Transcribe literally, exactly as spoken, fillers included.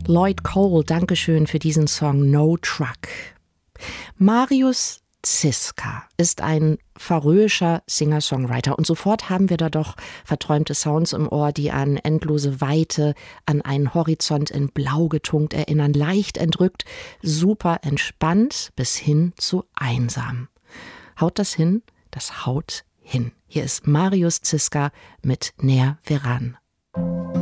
Lloyd Cole, Dankeschön für diesen Song No Truck. Marius Ziska ist ein färöischer Singer-Songwriter und sofort haben wir da doch verträumte Sounds im Ohr, die an endlose Weite, an einen Horizont in Blau getunkt erinnern, leicht entrückt, super entspannt bis hin zu einsam. Haut das hin? Das haut hin. Hier ist Marius Ziska mit Ner Veran.